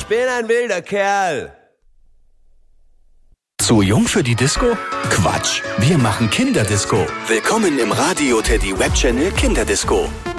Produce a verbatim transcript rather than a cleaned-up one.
Ich bin ein wilder Kerl. Zu jung für die Disco? Quatsch, wir machen Kinderdisco. Willkommen im Radio Teddy Webchannel Kinderdisco.